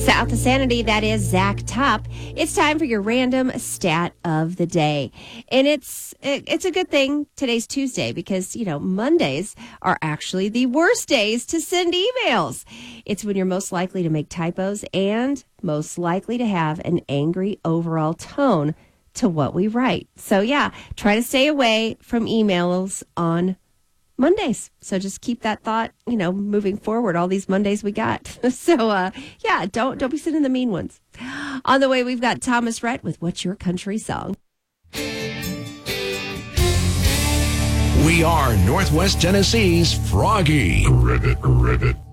South of Sanity, that is Zach Top. It's time for your random stat of the day. And it's a good thing today's Tuesday because, Mondays are actually the worst days to send emails. It's when you're most likely to make typos and most likely to have an angry overall tone to what we write. So, try to stay away from emails on Mondays. So just keep that thought, moving forward, all these Mondays we got. So, don't be sending the mean ones. On the way, we've got Thomas Rhett with What's Your Country Song? We are Northwest Tennessee's Froggy. Ribbit.